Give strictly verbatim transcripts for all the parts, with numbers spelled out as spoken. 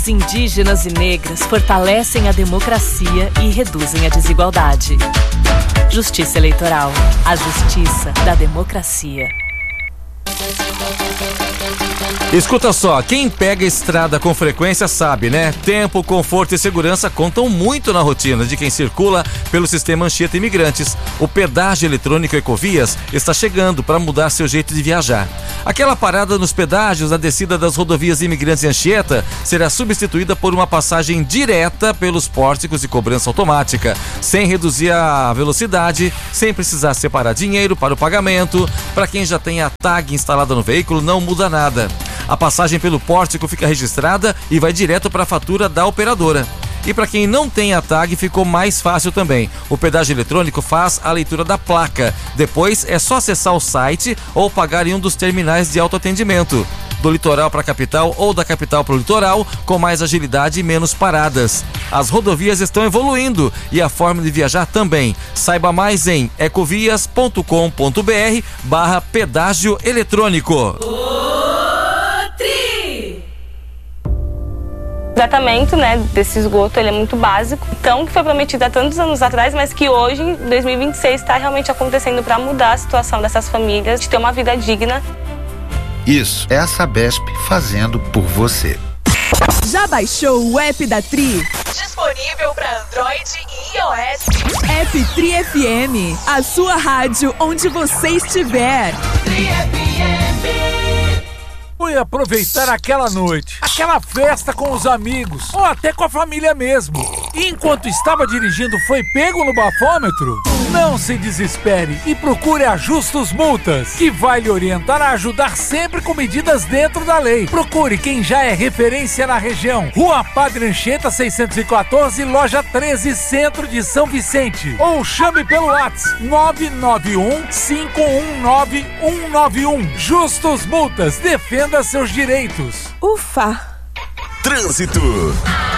Indígenas e negras fortalecem a democracia e reduzem a desigualdade. Justiça Eleitoral. A justiça da democracia. Escuta só, quem pega a estrada com frequência sabe, né? Tempo, conforto e segurança contam muito na rotina de quem circula pelo sistema Anchieta Imigrantes. O pedágio eletrônico Ecovias está chegando para mudar seu jeito de viajar. Aquela parada nos pedágios na descida das rodovias Imigrantes e Anchieta será substituída por uma passagem direta pelos pórticos de cobrança automática, sem reduzir a velocidade, sem precisar separar dinheiro para o pagamento. Para quem já tem a tag instalada no veículo, não muda nada. A passagem pelo pórtico fica registrada e vai direto para a fatura da operadora. E para quem não tem a tag, ficou mais fácil também. O pedágio eletrônico faz a leitura da placa. Depois é só acessar o site ou pagar em um dos terminais de autoatendimento. Do litoral para a capital ou da capital para o litoral, com mais agilidade e menos paradas. As rodovias estão evoluindo e a forma de viajar também. Saiba mais em ecovias.com.br barra pedágio eletrônico. O tratamento, né, desse esgoto, ele é muito básico, então que foi prometido há tantos anos atrás, mas que hoje, em dois mil e vinte e seis, está realmente acontecendo para mudar a situação dessas famílias, de ter uma vida digna. Isso é a Sabesp fazendo por você. Já baixou o app da Tri? Disponível para Android e iOS. App Tri F M, a sua rádio onde você estiver. Tri F M. Fui aproveitar aquela noite, aquela festa com os amigos, ou até com a família mesmo. E enquanto estava dirigindo, foi pego no bafômetro? Não se desespere e procure a Justus Multas, que vai lhe orientar a ajudar sempre com medidas dentro da lei. Procure quem já é referência na região. Rua Padre Anchieta seiscentos e quatorze, loja treze, Centro de São Vicente. Ou chame pelo WhatsApp nove nove um, cinco um nove, um nove um. Justus Multas, defenda seus direitos. Ufa! Trânsito.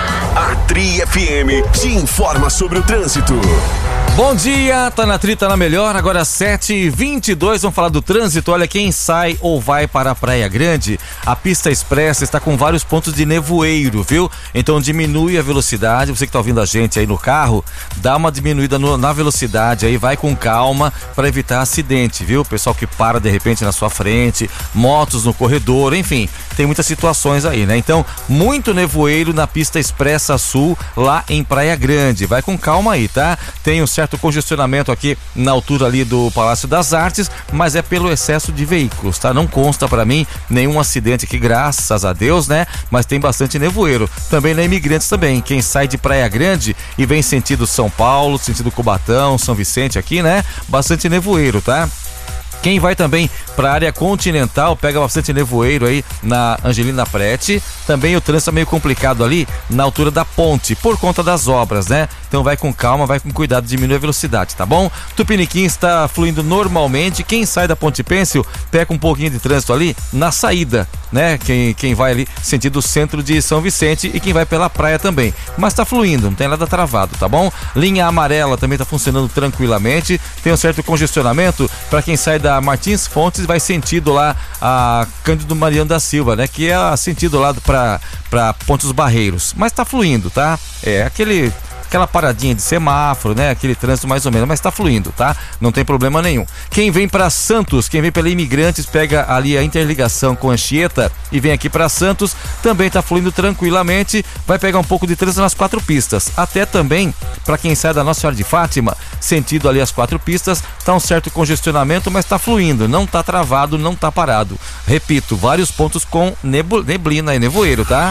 A Tri F M te informa sobre o trânsito. Bom dia, tá na Tri, tá na melhor, agora sete e vinte e dois, vamos falar do trânsito. Olha, quem sai ou vai para a Praia Grande, a pista expressa está com vários pontos de nevoeiro, viu? Então diminui a velocidade, você que tá ouvindo a gente aí no carro, dá uma diminuída no, na velocidade aí, vai com calma para evitar acidente, viu? Pessoal que para de repente na sua frente, motos no corredor, enfim, tem muitas situações aí, né? Então, muito nevoeiro na pista expressa sul, lá em Praia Grande, vai com calma aí, tá? Tem um certo congestionamento aqui na altura ali do Palácio das Artes, mas é pelo excesso de veículos, tá? Não consta pra mim nenhum acidente aqui, graças a Deus, né? Mas tem bastante nevoeiro. Também na Imigrantes também, quem sai de Praia Grande e vem sentido São Paulo, sentido Cubatão, São Vicente aqui, né? Bastante nevoeiro, tá? Quem vai também para a área continental, pega bastante nevoeiro aí na Angelina Prete. Também o trânsito é meio complicado ali na altura da ponte, por conta das obras, né? Então vai com calma, vai com cuidado, diminui a velocidade, tá bom? Tupiniquim está fluindo normalmente. Quem sai da Ponte Pêncil, pega um pouquinho de trânsito ali na saída, né? Quem, quem vai ali sentido centro de São Vicente e quem vai pela praia também. Mas tá fluindo, não tem nada travado, tá bom? Linha amarela também tá funcionando tranquilamente. Tem um certo congestionamento para quem sai da Martins Fontes, vai sentido lá a Cândido Mariano da Silva, né? Que é sentido lá para para Ponte dos Barreiros, mas tá fluindo, tá? É aquele aquela paradinha de semáforo, né? Aquele trânsito mais ou menos, mas tá fluindo, tá? Não tem problema nenhum. Quem vem para Santos, quem vem pela Imigrantes, pega ali a interligação com Anchieta e vem aqui para Santos, também tá fluindo tranquilamente, vai pegar um pouco de trânsito nas quatro pistas. Até também, para quem sai da Nossa Senhora de Fátima, sentido ali as quatro pistas, tá um certo congestionamento, mas tá fluindo, não tá travado, não tá parado. Repito, vários pontos com neblina e nevoeiro, tá?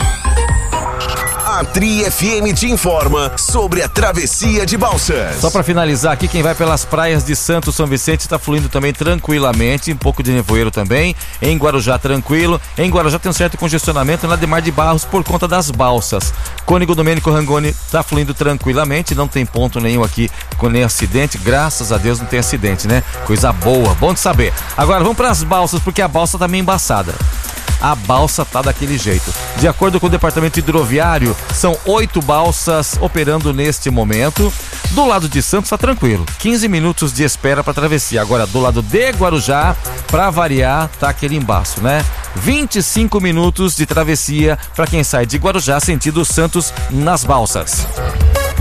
A Tri F M te informa sobre a travessia de Balsas. Só para finalizar aqui, quem vai pelas praias de Santos, São Vicente, está fluindo também tranquilamente, um pouco de nevoeiro também. Em Guarujá, tranquilo. Em Guarujá tem um certo congestionamento na Ademar de Barros por conta das balsas. Cônigo Domênico Rangoni está fluindo tranquilamente, não tem ponto nenhum aqui com nem acidente. Graças a Deus não tem acidente, né? Coisa boa, bom de saber. Agora vamos para as balsas, porque a balsa tá meio embaçada. a balsa tá daquele jeito. De acordo com o Departamento Hidroviário, são oito balsas operando neste momento. Do lado de Santos tá tranquilo, quinze minutos de espera para travessia. Agora do lado de Guarujá, para variar, tá aquele embaço, né? vinte e cinco minutos de travessia para quem sai de Guarujá sentido Santos nas balsas.